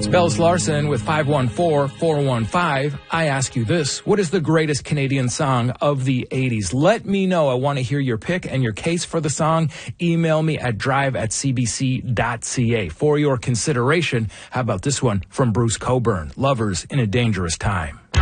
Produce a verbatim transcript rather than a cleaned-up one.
Bells Larson with five one four, four one five. I ask you this. What is the greatest Canadian song of the eighties? Let me know. I want to hear your pick and your case for the song. Email me at drive at c b c dot c a. For your consideration, how about this one from Bruce Cockburn, Lovers in a Dangerous Time?